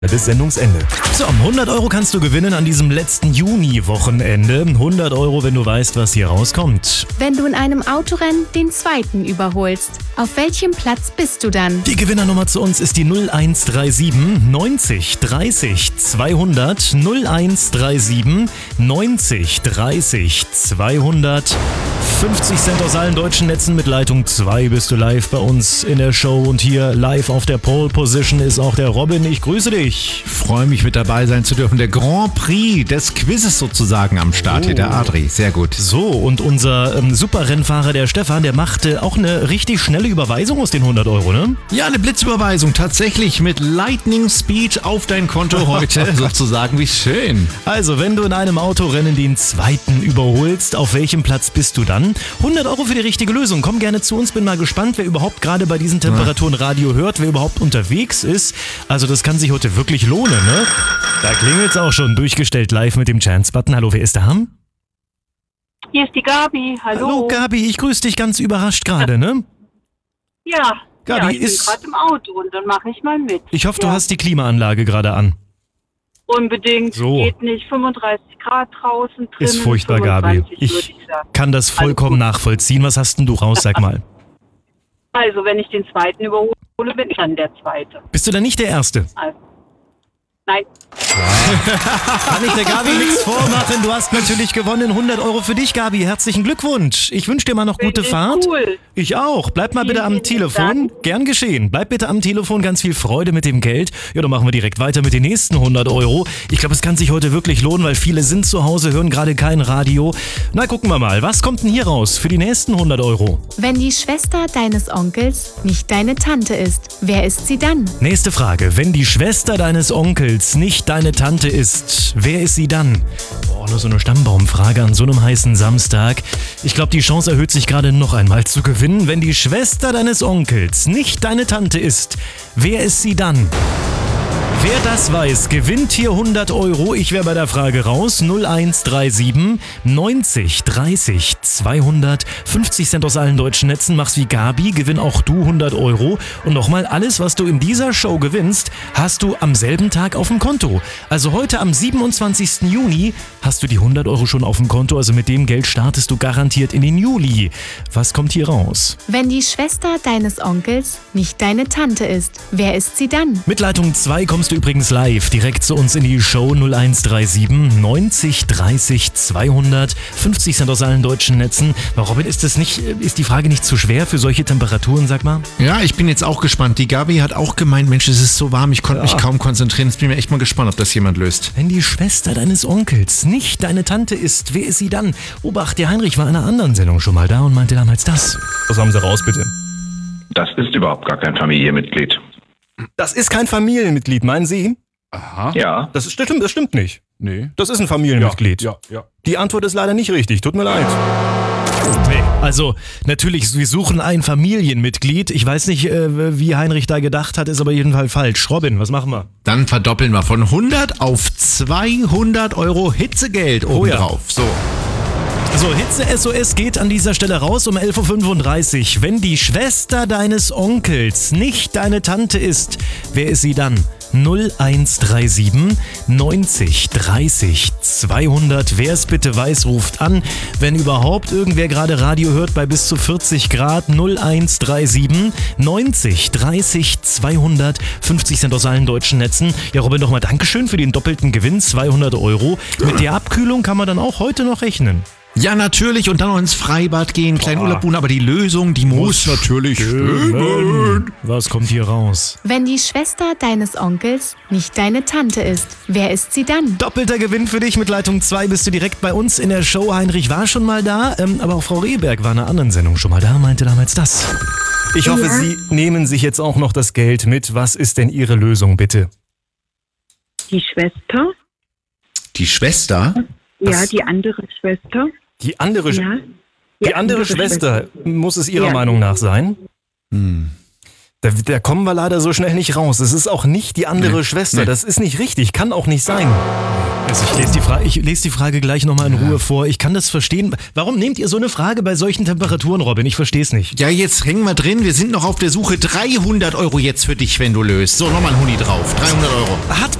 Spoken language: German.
Bis Sendungsende. So, 100 Euro kannst du gewinnen an diesem letzten Juni-Wochenende. 100 Euro, wenn du weißt, was hier rauskommt. Wenn du in einem Autorennen den zweiten überholst, auf welchem Platz bist du dann? Die Gewinnernummer zu uns ist die 0137 90 30 200. 0137 90 30 200. 50 Cent aus allen deutschen Netzen mit Leitung 2 bist du live bei uns in der Show. Und hier live auf der Pole Position ist auch der Robin. Ich grüße dich. Ich freue mich, mit dabei sein zu dürfen. Der Grand Prix des Quizzes sozusagen am Start hier, der Adri. Sehr gut. So, und unser Superrennfahrer, der Stefan, der machte auch eine richtig schnelle Überweisung aus den 100 Euro, ne? Ja, eine Blitzüberweisung. Tatsächlich mit Lightning Speed auf dein Konto heute sozusagen. Wie schön. Also, wenn du in einem Autorennen den zweiten überholst, auf welchem Platz bist du dann? 100 Euro für die richtige Lösung. Komm gerne zu uns. Bin mal gespannt, wer überhaupt gerade bei diesen Temperaturen Radio hört, wer überhaupt unterwegs ist. Also, das kann sich heute wirklich lohnen, ne? Da klingelt's auch schon, durchgestellt live mit dem Chance-Button. Hallo, wer ist da? Hier ist die Gabi, hallo. Hallo Gabi, ich grüße dich ganz überrascht gerade, ne? Ja, Gabi, ich bin gerade im Auto und dann mache ich mal mit. Ich hoffe, du hast die Klimaanlage gerade an. Unbedingt, So. Geht nicht, 35 Grad draußen drin. Ist furchtbar, Gabi. 25, würde Ich sagen. kann das vollkommen nachvollziehen. Was hast denn du raus, sag mal? Also, wenn ich den zweiten überhole, bin ich dann der Zweite. Bist du dann nicht der Erste? Also, nein. Kann ich der Gabi nichts vormachen? Du hast natürlich gewonnen. 100 Euro für dich, Gabi. Herzlichen Glückwunsch. Ich wünsche dir mal noch gute Fahrt. Cool. Ich auch. Bleib mal bitte am Vielen Telefon. Dank. Gern geschehen. Bleib bitte am Telefon. Ganz viel Freude mit dem Geld. Ja, dann machen wir direkt weiter mit den nächsten 100 Euro. Ich glaube, es kann sich heute wirklich lohnen, weil viele sind zu Hause, hören gerade kein Radio. Na, gucken wir mal. Was kommt denn hier raus für die nächsten 100 Euro? Wenn die Schwester deines Onkels nicht deine Tante ist, wer ist sie dann? Nächste Frage. Wenn die Schwester deines Onkels nicht deine Tante ist, wer ist sie dann? Boah, nur so eine Stammbaumfrage an so einem heißen Samstag. Ich glaube, die Chance erhöht sich gerade noch einmal zu gewinnen. Wenn die Schwester deines Onkels nicht deine Tante ist, wer ist sie dann? Wer das weiß, gewinnt hier 100 Euro. Ich wäre bei der Frage raus. 0137 90 30 200. 50 Cent aus allen deutschen Netzen. Mach's wie Gabi. Gewinn auch du 100 Euro. Und nochmal, alles, was du in dieser Show gewinnst, hast du am selben Tag auf dem Konto. Also heute am 27. Juni hast du die 100 Euro schon auf dem Konto. Also mit dem Geld startest du garantiert in den Juli. Was kommt hier raus? Wenn die Schwester deines Onkels nicht deine Tante ist, wer ist sie dann? Mit Leitung 2 kommst du übrigens live direkt zu uns in die Show. 0137 90 30 200. 50 Cent aus allen deutschen Netzen. Robin, ist die Frage nicht zu schwer für solche Temperaturen, sag mal? Ja, ich bin jetzt auch gespannt. Die Gabi hat auch gemeint, Mensch, es ist so warm, ich konnte mich kaum konzentrieren. Jetzt bin ich mir echt mal gespannt, ob das jemand löst. Wenn die Schwester deines Onkels nicht deine Tante ist, wer ist sie dann? Obacht, der Heinrich war in einer anderen Sendung schon mal da und meinte damals das. Was haben Sie raus, bitte? Das ist überhaupt gar kein Familienmitglied. Das ist kein Familienmitglied, meinen Sie? Aha. Ja, Das stimmt nicht. Nee. Das ist ein Familienmitglied. Ja. Die Antwort ist leider nicht richtig, tut mir leid. Nee, also natürlich, wir suchen ein Familienmitglied. Ich weiß nicht, wie Heinrich da gedacht hat, ist aber jedenfalls falsch. Robin, was machen wir? Dann verdoppeln wir von 100 auf 200 Euro Hitzegeld obendrauf. So. So, Hitze-SOS geht an dieser Stelle raus um 11.35 Uhr. Wenn die Schwester deines Onkels nicht deine Tante ist, wer ist sie dann? 0137 90 30 200. Wer es bitte weiß, ruft an. Wenn überhaupt irgendwer gerade Radio hört bei bis zu 40 Grad, 0137 90 30 200. 50 Cent aus allen deutschen Netzen. Ja, Robin, nochmal Dankeschön für den doppelten Gewinn, 200 Euro. Mit der Abkühlung kann man dann auch heute noch rechnen. Ja, natürlich. Und dann noch ins Freibad gehen, kleinen Urlaub buchen. Aber die Lösung, die muss natürlich stimmen. Was kommt hier raus? Wenn die Schwester deines Onkels nicht deine Tante ist, wer ist sie dann? Doppelter Gewinn für dich. Mit Leitung 2 bist du direkt bei uns in der Show. Heinrich war schon mal da, aber auch Frau Rehberg war in einer anderen Sendung schon mal da, meinte damals das. Ich hoffe, Sie nehmen sich jetzt auch noch das Geld mit. Was ist denn Ihre Lösung, bitte? Die Schwester? Die Schwester? Ja, die andere Schwester. Die andere, Ja. die andere Schwester muss es Ihrer Ja. Meinung nach sein? Da kommen wir leider so schnell nicht raus. Es ist auch nicht die andere Schwester. Nee. Das ist nicht richtig. Kann auch nicht sein. Also ich lese die Frage gleich nochmal in Ruhe vor. Ich kann das verstehen. Warum nehmt ihr so eine Frage bei solchen Temperaturen, Robin? Ich verstehe es nicht. Ja, jetzt hängen wir drin. Wir sind noch auf der Suche. 300 € jetzt für dich, wenn du löst. So, nochmal ein Huni drauf. 300 €. Hat